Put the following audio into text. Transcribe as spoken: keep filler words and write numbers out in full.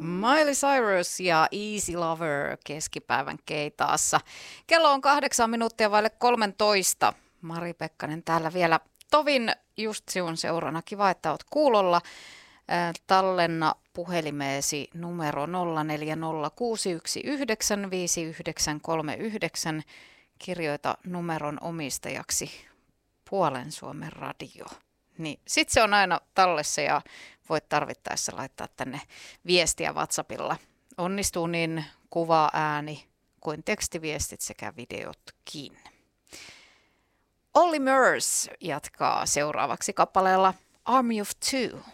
Miley Cyrus ja Easy Lover keskipäivän keitaassa. Kello on kahdeksan minuuttia vaille kolmentoista. Mari Pekkanen täällä vielä. Tovin just sinun seurana. Kiva, että oot kuulolla. Tallenna puhelimeesi numero nolla neljä nolla kuusi yksi yhdeksän viisi yhdeksän kolme yhdeksän. Kirjoita numeron omistajaksi Puolen Suomen radio. Niin, sit se on aina tallessa ja voit tarvittaessa laittaa tänne viestiä WhatsAppilla. Onnistuu niin kuva, ääni kuin tekstiviestit sekä videotkin. Olly Murs jatkaa seuraavaksi kappaleella Army of Two.